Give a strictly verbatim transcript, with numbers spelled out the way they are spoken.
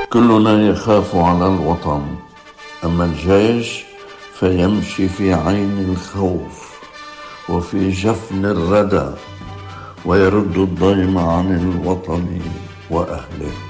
كلنا يخاف على الوطن، أما الجيش فيمشي في عين الخوف وفي جفن الردى، ويرد الضيم عن الوطن وأهله.